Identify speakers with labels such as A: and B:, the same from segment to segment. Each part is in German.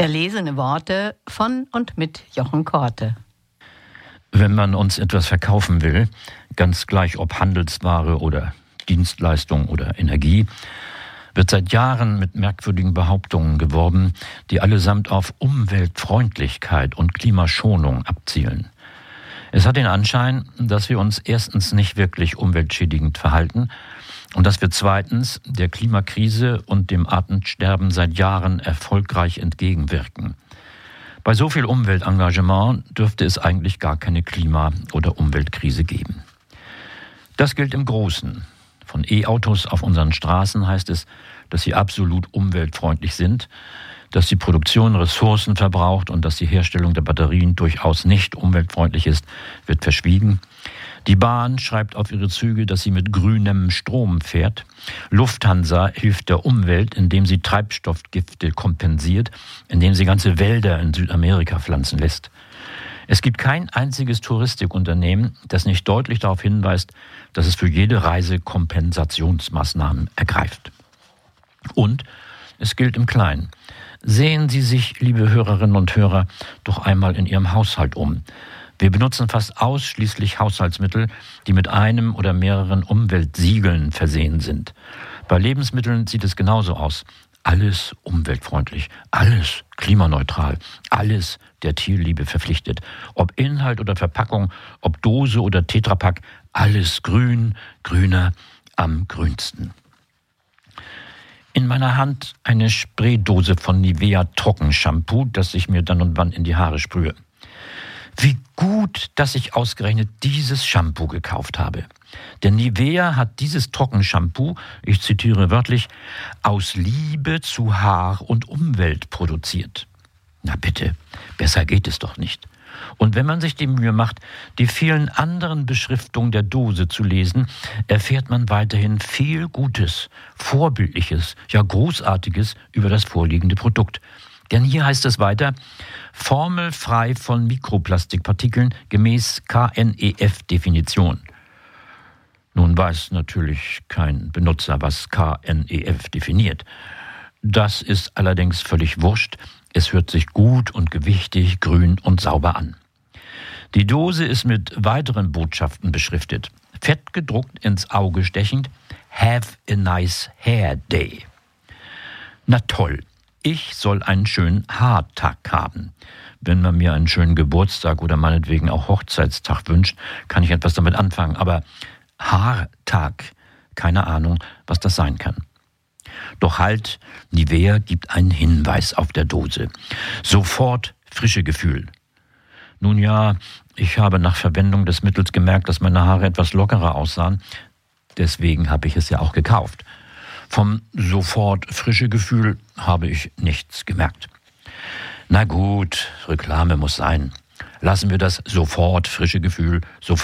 A: Erlesene Worte von und mit Jochen Korte.
B: Wenn man uns etwas verkaufen will, ganz gleich ob Handelsware oder Dienstleistung oder Energie, wird seit Jahren mit merkwürdigen Behauptungen geworben, die allesamt auf Umweltfreundlichkeit und Klimaschonung abzielen. Es hat den Anschein, dass wir uns erstens nicht wirklich umweltschädigend verhalten und dass wir zweitens der Klimakrise und dem Artensterben seit Jahren erfolgreich entgegenwirken. Bei so viel Umweltengagement dürfte es eigentlich gar keine Klima- oder Umweltkrise geben. Das gilt im Großen. Von E-Autos auf unseren Straßen heißt es, dass sie absolut umweltfreundlich sind, dass die Produktion Ressourcen verbraucht und dass die Herstellung der Batterien durchaus nicht umweltfreundlich ist, wird verschwiegen. Die Bahn schreibt auf ihre Züge, dass sie mit grünem Strom fährt. Lufthansa hilft der Umwelt, indem sie Treibstoffgifte kompensiert, indem sie ganze Wälder in Südamerika pflanzen lässt. Es gibt kein einziges Touristikunternehmen, das nicht deutlich darauf hinweist, dass es für jede Reise Kompensationsmaßnahmen ergreift. Und es gilt im Kleinen. Sehen Sie sich, liebe Hörerinnen und Hörer, doch einmal in Ihrem Haushalt um. Wir benutzen fast ausschließlich Haushaltsmittel, die mit einem oder mehreren Umweltsiegeln versehen sind. Bei Lebensmitteln sieht es genauso aus. Alles umweltfreundlich, alles klimaneutral, alles der Tierliebe verpflichtet. Ob Inhalt oder Verpackung, ob Dose oder Tetrapack, alles grün, grüner, am grünsten. In meiner Hand eine Spraydose von Nivea Trockenshampoo, das ich mir dann und wann in die Haare sprühe. Wie gut, dass ich ausgerechnet dieses Shampoo gekauft habe. Denn Nivea hat dieses Trockenshampoo, ich zitiere wörtlich, aus Liebe zu Haar und Umwelt produziert. Na bitte, besser geht es doch nicht. Und wenn man sich die Mühe macht, die vielen anderen Beschriftungen der Dose zu lesen, erfährt man weiterhin viel Gutes, Vorbildliches, ja Großartiges über das vorliegende Produkt. Denn hier heißt es weiter, formelfrei von Mikroplastikpartikeln gemäß KNEF-Definition. Nun weiß natürlich kein Benutzer, was KNEF definiert. Das ist allerdings völlig wurscht. Es hört sich gut und gewichtig, grün und sauber an. Die Dose ist mit weiteren Botschaften beschriftet. Fett gedruckt ins Auge stechend, Have a nice hair day. Na toll, ich soll einen schönen Haartag haben. Wenn man mir einen schönen Geburtstag oder meinetwegen auch Hochzeitstag wünscht, kann ich etwas damit anfangen. Aber Haartag, keine Ahnung, was das sein kann. Doch halt, Nivea gibt einen Hinweis auf der Dose. Sofort frische Gefühl. Nun ja, ich habe nach Verwendung des Mittels gemerkt, dass meine Haare etwas lockerer aussahen. Deswegen habe ich es ja auch gekauft. Vom sofort frische Gefühl habe ich nichts gemerkt. Na gut, Reklame muss sein. Lassen wir das sofort frische Gefühl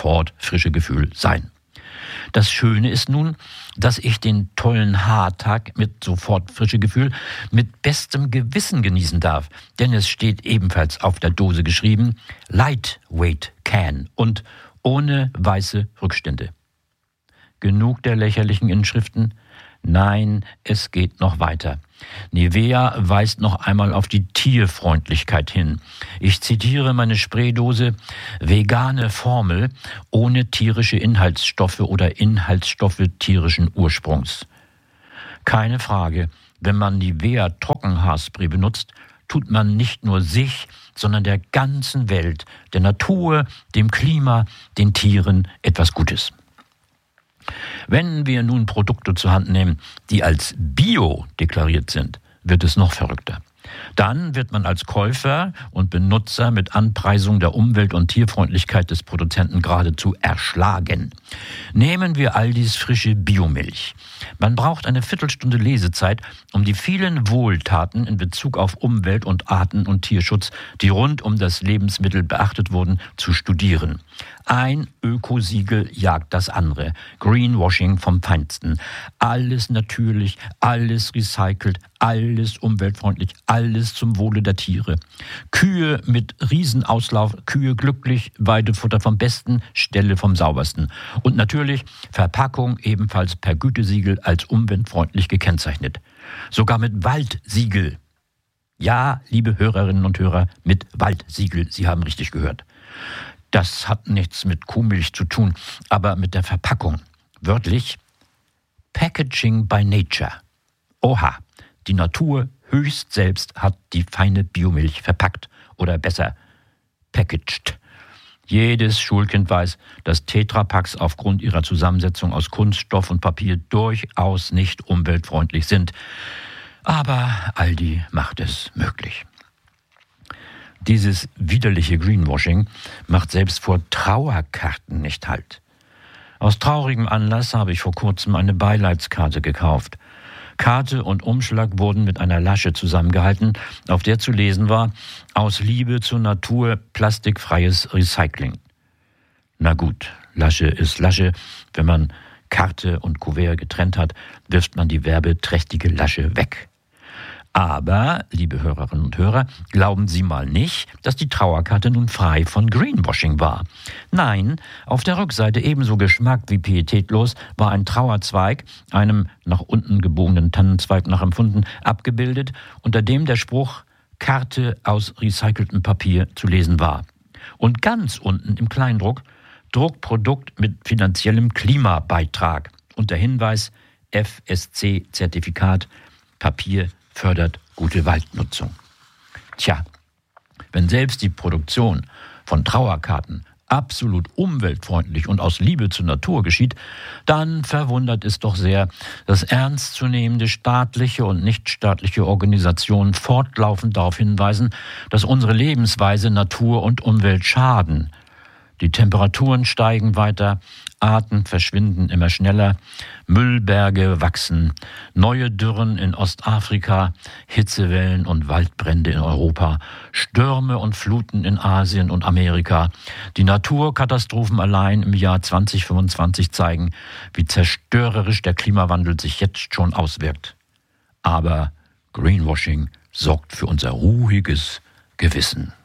B: sein. Das Schöne ist nun, dass ich den tollen Haartag mit sofort frische Gefühl mit bestem Gewissen genießen darf. Denn es steht ebenfalls auf der Dose geschrieben, Lightweight Can und ohne weiße Rückstände. Genug der lächerlichen Inschriften? Nein, es geht noch weiter. Nivea weist noch einmal auf die Tierfreundlichkeit hin. Ich zitiere meine Spraydose, vegane Formel ohne tierische Inhaltsstoffe oder Inhaltsstoffe tierischen Ursprungs. Keine Frage, wenn man Nivea Trockenhaarspray benutzt, tut man nicht nur sich, sondern der ganzen Welt, der Natur, dem Klima, den Tieren etwas Gutes. Wenn wir nun Produkte zur Hand nehmen, die als Bio deklariert sind, wird es noch verrückter. Dann wird man als Käufer und Benutzer mit Anpreisung der Umwelt- und Tierfreundlichkeit des Produzenten geradezu erschlagen. Nehmen wir Aldis frische Biomilch. Man braucht eine Viertelstunde Lesezeit, um die vielen Wohltaten in Bezug auf Umwelt- und Arten- und Tierschutz, die rund um das Lebensmittel beachtet wurden, zu studieren. Ein Ökosiegel jagt das andere. Greenwashing vom Feinsten. Alles natürlich, alles recycelt, alles umweltfreundlich, alles zum Wohle der Tiere. Kühe mit Riesenauslauf, Kühe glücklich, Weidefutter vom Besten, Ställe vom Saubersten. Und natürlich Verpackung ebenfalls per Gütesiegel als umweltfreundlich gekennzeichnet. Sogar mit Waldsiegel. Ja, liebe Hörerinnen und Hörer, mit Waldsiegel, Sie haben richtig gehört. Das hat nichts mit Kuhmilch zu tun, aber mit der Verpackung. Wörtlich, Packaging by Nature. Oha, die Natur höchst selbst hat die feine Biomilch verpackt. Oder besser, packaged. Jedes Schulkind weiß, dass Tetrapacks aufgrund ihrer Zusammensetzung aus Kunststoff und Papier durchaus nicht umweltfreundlich sind. Aber Aldi macht es möglich. Dieses widerliche Greenwashing macht selbst vor Trauerkarten nicht Halt. Aus traurigem Anlass habe ich vor kurzem eine Beileidskarte gekauft. Karte und Umschlag wurden mit einer Lasche zusammengehalten, auf der zu lesen war: Aus Liebe zur Natur, plastikfreies Recycling. Na gut, Lasche ist Lasche. Wenn man Karte und Kuvert getrennt hat, wirft man die werbeträchtige Lasche weg. Aber, liebe Hörerinnen und Hörer, glauben Sie mal nicht, dass die Trauerkarte nun frei von Greenwashing war. Nein, auf der Rückseite ebenso Geschmack wie pietätlos war ein Trauerzweig, einem nach unten gebogenen Tannenzweig nachempfunden, abgebildet, unter dem der Spruch Karte aus recyceltem Papier zu lesen war. Und ganz unten im Kleindruck Druckprodukt mit finanziellem Klimabeitrag und der Hinweis FSC-Zertifikat, Papier fördert gute Waldnutzung. Tja, wenn selbst die Produktion von Trauerkarten absolut umweltfreundlich und aus Liebe zur Natur geschieht, dann verwundert es doch sehr, dass ernstzunehmende staatliche und nichtstaatliche Organisationen fortlaufend darauf hinweisen, dass unsere Lebensweise Natur und Umwelt schaden. Die Temperaturen steigen weiter, Arten verschwinden immer schneller, Müllberge wachsen, neue Dürren in Ostafrika, Hitzewellen und Waldbrände in Europa, Stürme und Fluten in Asien und Amerika. Die Naturkatastrophen allein im Jahr 2025 zeigen, wie zerstörerisch der Klimawandel sich jetzt schon auswirkt. Aber Greenwashing sorgt für unser ruhiges Gewissen.